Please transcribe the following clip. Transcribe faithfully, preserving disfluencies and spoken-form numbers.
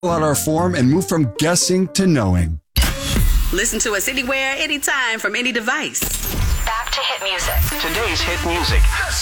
out our form and move from guessing to knowing. Listen to us anywhere, anytime, from any device. Back to hit music. Today's hit music.